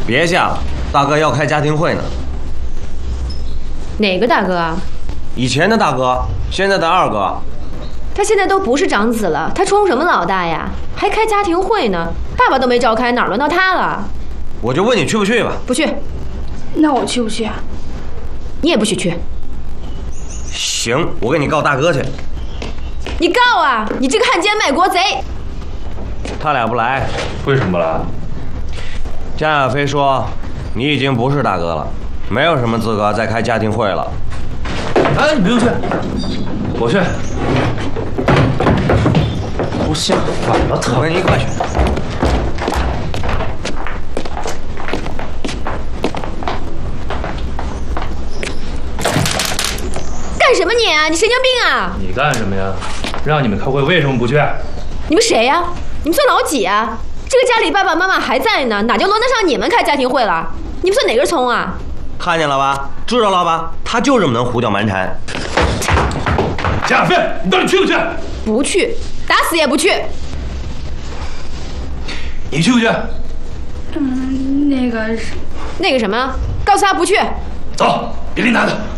别吓了，大哥要开家庭会呢。 哪个大哥啊？ 以前的大哥，现在的二哥。 他现在都不是长子了，他充什么老大呀？还开家庭会呢？爸爸都没召开，哪轮到他了？ 我就问你去不去吧？ 不去。 那我去不去啊？ 你也不许去。 行，我给你告大哥去。 你告啊！你这个汉奸卖国贼！ 他俩不来， 为什么不来？ 江亚飞说，你已经不是大哥了，没有什么资格再开家庭会了。 哎，你不用去，我去。都吓反了他！ 我跟你一块去。 干什么你啊？你神经病啊！ 你干什么呀？让你们开会为什么不去？ 你们谁呀？你们算老几啊？这个家里爸爸妈妈还在呢，哪就轮得上你们开家庭会了？你们算哪根葱啊？ 看见了吧？知道了吧？他就这么能胡搅蛮缠。 江亚飞，你到底去不去？ 不去，打死也不去。 你去不去？ 那个什么？告诉他不去。 走，别理男的。